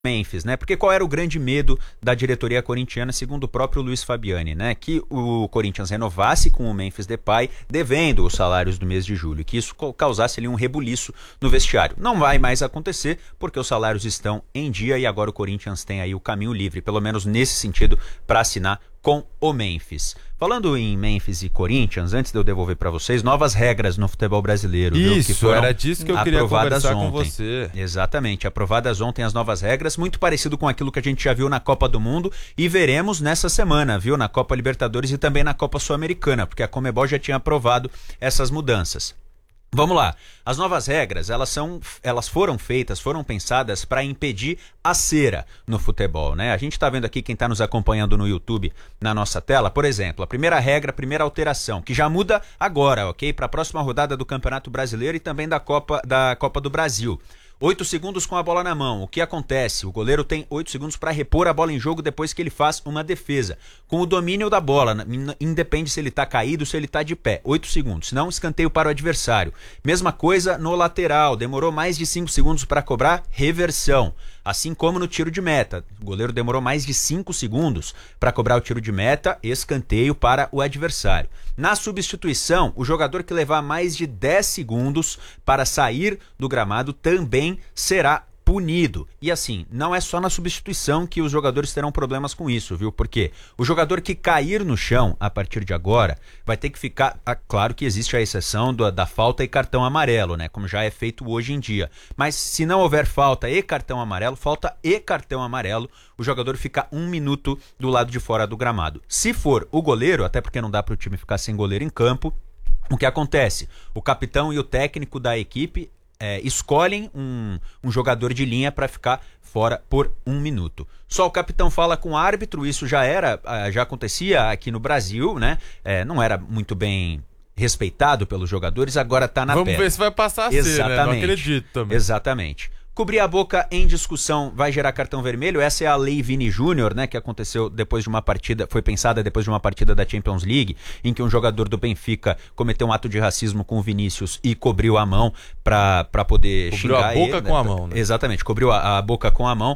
Memphis, né? Porque qual era o grande medo da diretoria corintiana, segundo o próprio Luiz Fabiani, né? Que o Corinthians renovasse com o Memphis Depay, devendo os salários do mês de julho, que isso causasse ali um rebuliço no vestiário. Não vai mais acontecer, porque os salários estão em dia e agora o Corinthians tem aí o caminho livre, pelo menos nesse sentido, para assinar com o Memphis. Falando em Memphis e Corinthians, antes de eu devolver para vocês, novas regras no futebol brasileiro. Isso, viu? Que foram era disso que eu queria conversar ontem. com você. Exatamente, aprovadas ontem as novas regras, muito parecido com aquilo que a gente já viu na Copa do Mundo e veremos nessa semana, viu? Na Copa Libertadores e também na Copa Sul-Americana, porque a Conmebol já tinha aprovado essas mudanças. Vamos lá, as novas regras, elas foram pensadas para impedir a cera no futebol, né? A gente está vendo aqui, quem está nos acompanhando no YouTube, na nossa tela, por exemplo, a primeira regra, a primeira alteração, que já muda agora, ok? Para a próxima rodada do Campeonato Brasileiro e também da Copa do Brasil. 8 segundos com a bola na mão. O que acontece? O goleiro tem 8 segundos para repor a bola em jogo depois que ele faz uma defesa. Com o domínio da bola, independe se ele está caído ou se ele está de pé. 8 segundos, senão escanteio para o adversário. Mesma coisa no lateral. Demorou mais de 5 segundos para cobrar, reversão. Assim como no tiro de meta. O goleiro demorou mais de 5 segundos para cobrar o tiro de meta, escanteio para o adversário. Na substituição, o jogador que levar mais de 10 segundos para sair do gramado também será punido. E assim, não é só na substituição que os jogadores terão problemas com isso, viu? Porque o jogador que cair no chão a partir de agora vai ter que ficar... Claro que existe a exceção da falta e cartão amarelo, né? Como já é feito hoje em dia. Mas se não houver falta e cartão amarelo, o jogador fica 1 minuto do lado de fora do gramado. Se for o goleiro, até porque não dá para o time ficar sem goleiro em campo, o que acontece? O capitão e o técnico da equipe escolhem um jogador de linha para ficar fora por 1 minuto. Só o capitão fala com o árbitro, isso já acontecia aqui no Brasil, né? Não era muito bem respeitado pelos jogadores, agora está na pedra. Vamos ver se vai passar a ser, né? Não acredito também. Exatamente. Cobrir a boca em discussão vai gerar cartão vermelho. Essa é a Lei Vini Júnior, né, que aconteceu depois de uma partida, foi pensada depois de uma partida da Champions League, em que um jogador do Benfica cometeu um ato de racismo com o Vinícius e cobriu a mão para poder xingar ele. Cobriu a boca com a mão, né? Exatamente, cobriu a boca com a mão.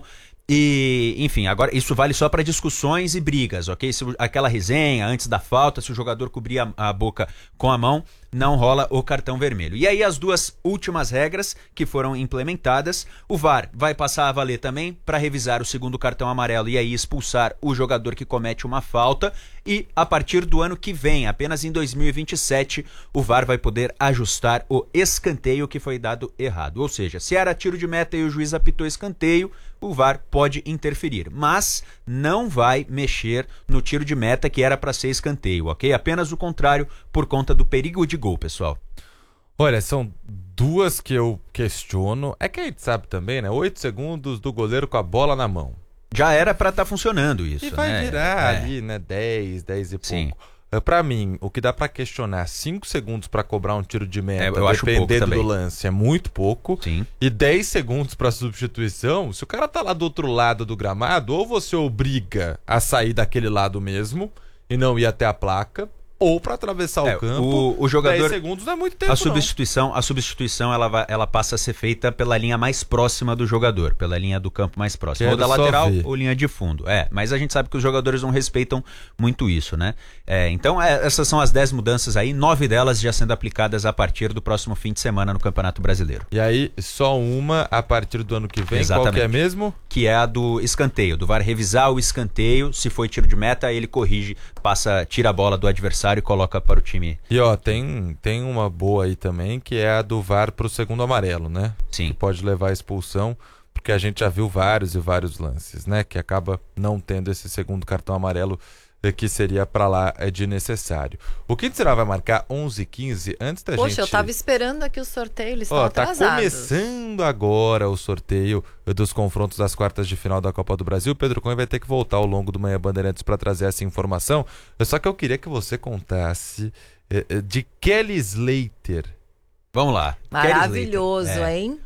E, enfim, agora isso vale só para discussões e brigas, ok? Se aquela resenha antes da falta, se o jogador cobrir a boca com a mão, não rola o cartão vermelho. E aí as duas últimas regras que foram implementadas, o VAR vai passar a valer também para revisar o segundo cartão amarelo e aí expulsar o jogador que comete uma falta, e a partir do ano que vem, apenas em 2027, o VAR vai poder ajustar o escanteio que foi dado errado. Ou seja, se era tiro de meta e o juiz apitou escanteio, o VAR pode interferir, mas não vai mexer no tiro de meta que era para ser escanteio, ok? Apenas o contrário, por conta do perigo de gol, pessoal. Olha, são duas que eu questiono. É que a gente sabe também, né? 8 segundos do goleiro com a bola na mão. Já era para estar funcionando isso, e vai né? virar ali, né? 10 e Sim. pouco. Pra mim, o que dá pra questionar, 5 segundos pra cobrar um tiro de meta, eu acho dependendo pouco do lance, é muito pouco. Sim. E 10 segundos pra substituição, se o cara tá lá do outro lado do gramado, ou você obriga a sair daquele lado mesmo e não ir até a placa, ou para atravessar o campo. O jogador, 10 segundos não é muito tempo. A substituição ela passa a ser feita pela linha mais próxima do jogador, pela linha do campo mais próxima, ou da lateral ou linha de fundo. Mas a gente sabe que os jogadores não respeitam muito isso, né? Então essas são as 10 mudanças aí, 9 delas já sendo aplicadas a partir do próximo fim de semana no Campeonato Brasileiro. E aí, só uma a partir do ano que vem. Exatamente. Qual que é mesmo? Que é a do escanteio, do VAR revisar o escanteio, se foi tiro de meta, ele corrige, tira a bola do adversário e coloca para o time. E ó, tem uma boa aí também, que é a do VAR pro segundo amarelo, né? Sim. Que pode levar à expulsão, porque a gente já viu vários e vários lances, né? Que acaba não tendo esse segundo cartão amarelo que seria para lá de necessário. O Quinto Será vai marcar 11h15 antes da gente... Poxa, eu tava esperando aqui o sorteio, eles estão atrasados. Tá começando agora o sorteio dos confrontos das quartas de final da Copa do Brasil. O Pedro Cunha vai ter que voltar ao longo do Manhã Bandeirantes para trazer essa informação. Só que eu queria que você contasse de Kelly Slater. Vamos lá. Maravilhoso, hein?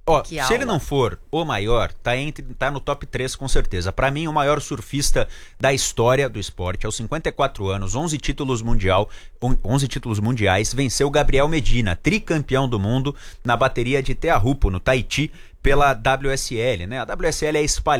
Se ele não for o maior, tá no top 3 com certeza. Para mim, o maior surfista da história do esporte, aos 54 anos, 11 títulos mundiais, venceu Gabriel Medina, tricampeão do mundo, na bateria de Teahupo, no Tahiti, pela WSL, né? A WSL é espalhada